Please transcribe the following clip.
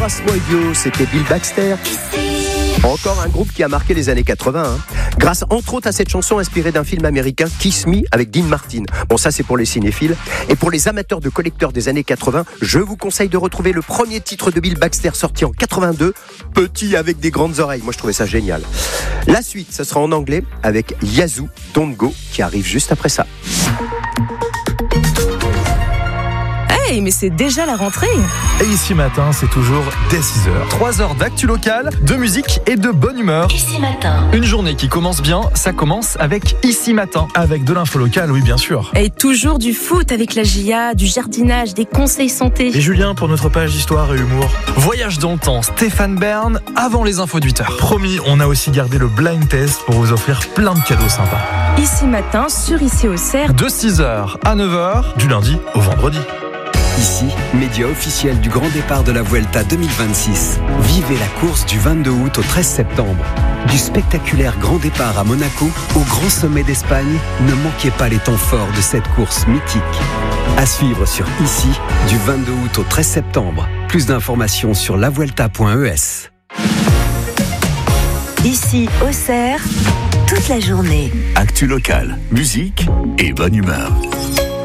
Embrasse-moi idiot, c'était Bill Baxter. Encore un groupe qui a marqué les années 80, grâce entre autres à cette chanson inspirée d'un film américain, Kiss Me, avec Dean Martin. Bon, ça c'est pour les cinéphiles. Et pour les amateurs de collecteurs des années 80, je vous conseille de retrouver le premier titre de Bill Baxter sorti en 82, Petit avec des grandes oreilles. Moi je trouvais ça génial. La suite, ce sera en anglais avec Yazoo, Don't Go, qui arrive juste après ça. Hey, mais c'est déjà la rentrée. Et ici matin, c'est toujours dès 6h. 3 heures d'actu locale, de musique et de bonne humeur. Ici matin. Une journée qui commence bien, ça commence avec Ici matin. Avec de l'info locale, oui bien sûr. Et toujours du foot avec la GIA, du jardinage, des conseils santé. Et Julien pour notre page histoire et humour. Voyage dans le temps, Stéphane Bern, avant les infos de 8h. Promis, on a aussi gardé le blind test pour vous offrir plein de cadeaux sympas. Ici matin, sur Ici au Cerf. De 6h à 9h, du lundi au vendredi. Ici, média officiel du grand départ de la Vuelta 2026. Vivez la course du 22 août au 13 septembre. Du spectaculaire grand départ à Monaco au grand sommet d'Espagne, ne manquez pas les temps forts de cette course mythique. À suivre sur Ici, du 22 août au 13 septembre. Plus d'informations sur lavuelta.es. Ici au Cerf, toute la journée. Actu locale, musique et bonne humeur.